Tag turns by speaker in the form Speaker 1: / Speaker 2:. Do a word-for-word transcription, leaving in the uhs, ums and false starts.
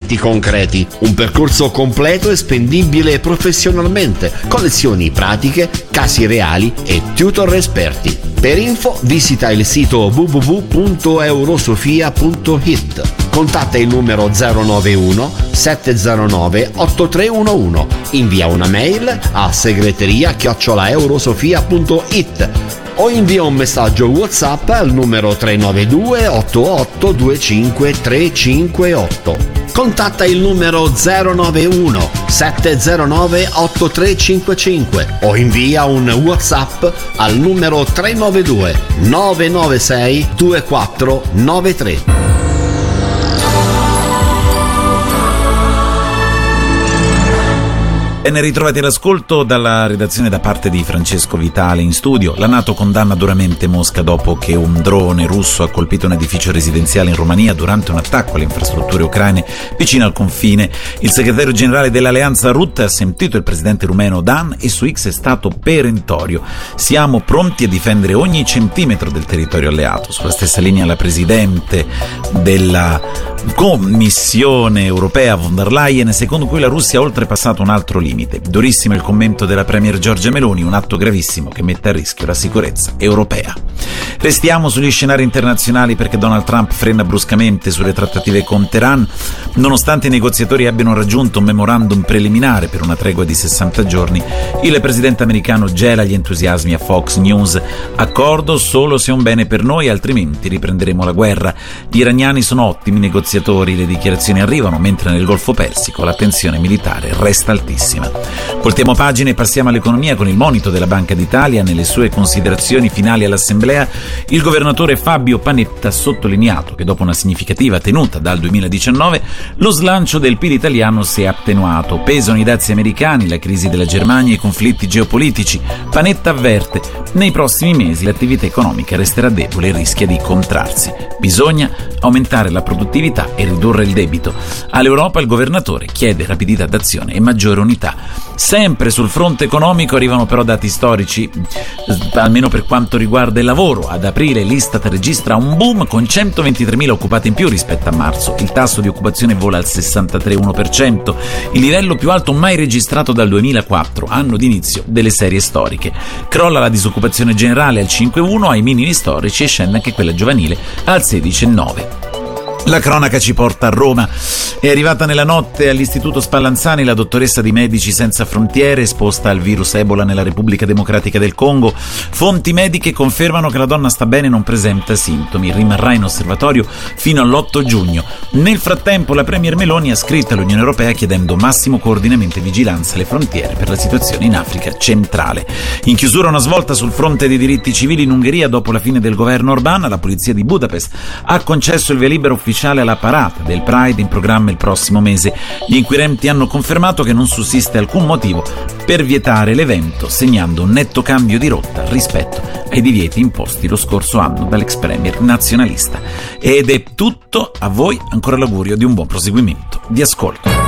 Speaker 1: risultati concreti. Un percorso completo e spendibile professionalmente, con lezioni pratiche, casi reali e tutor esperti. Per info visita il sito w w w punto eurosofia punto i t. Contatta il numero zero nove uno sette zero nove otto tre uno uno. Invia una mail a segreteria chiocciola eurosofia punto i t o invia un messaggio WhatsApp al numero tre nove due otto otto due cinque tre cinque otto. Contatta il numero zero nove uno sette zero nove otto tre cinque cinque o invia un WhatsApp al numero tre nove due nove nove sei due quattro nove tre.
Speaker 2: Ben ritrovati all'ascolto dalla redazione da parte di Francesco Vitale in studio. La NATO condanna duramente Mosca dopo che un drone russo ha colpito un edificio residenziale in Romania durante un attacco alle infrastrutture ucraine vicino al confine. Il segretario generale dell'Alleanza Rutte ha sentito il presidente rumeno Dan e su X è stato perentorio. Siamo pronti a difendere ogni centimetro del territorio alleato. Sulla stessa linea la presidente della Commissione europea von der Leyen, secondo cui la Russia ha oltrepassato un altro limite. Durissimo il commento della premier Giorgia Meloni, un atto gravissimo che mette a rischio la sicurezza europea. Restiamo sugli scenari internazionali perché Donald Trump frena bruscamente sulle trattative con Teheran, nonostante i negoziatori abbiano raggiunto un memorandum preliminare per una tregua di sessanta giorni. Il presidente americano gela gli entusiasmi a Fox News: accordo solo se è un bene per noi, altrimenti riprenderemo la guerra. Gli iraniani sono ottimi negoziatori, le dichiarazioni arrivano mentre nel Golfo Persico la tensione militare resta altissima. Voltiamo pagina e passiamo all'economia con il monito della Banca d'Italia. Nelle sue considerazioni finali all'Assemblea, il governatore Fabio Panetta ha sottolineato che dopo una significativa tenuta dal duemiladiciannove lo slancio del P I L italiano si è attenuato. Pesano i dazi americani, la crisi della Germania e i conflitti geopolitici. Panetta avverte: nei prossimi mesi l'attività economica resterà debole e rischia di contrarsi. Bisogna aumentare la produttività e ridurre il debito. All'Europa il governatore chiede rapidità d'azione e maggiore unità. Sempre sul fronte economico arrivano però dati storici, almeno per quanto riguarda il lavoro. Ad aprile l'Istat registra un boom con centoventitremila occupati in più rispetto a marzo. Il tasso di occupazione vola al sessantatré virgola uno per cento, il livello più alto mai registrato dal duemilaquattro, anno d'inizio delle serie storiche. Crolla la disoccupazione generale al cinque virgola uno, ai minimi storici, e scende anche quella giovanile al sedici virgola nove. La cronaca ci porta a Roma. È arrivata nella notte all'Istituto Spallanzani la dottoressa di Medici Senza Frontiere, esposta al virus Ebola nella Repubblica Democratica del Congo. Fonti mediche confermano che la donna sta bene e non presenta sintomi. Rimarrà in osservatorio fino all'otto giugno. Nel frattempo la premier Meloni ha scritto all'Unione Europea chiedendo massimo coordinamento e vigilanza alle frontiere per la situazione in Africa centrale. In chiusura una svolta sul fronte dei diritti civili in Ungheria. Dopo la fine del governo Orbán, la polizia di Budapest ha concesso il via libera ufficiale alla parata del Pride in programma il prossimo mese. Gli inquirenti hanno confermato che non sussiste alcun motivo per vietare l'evento, segnando un netto cambio di rotta rispetto ai divieti imposti lo scorso anno dall'ex premier nazionalista. Ed è tutto, a voi ancora l'augurio di un buon proseguimento di ascolto.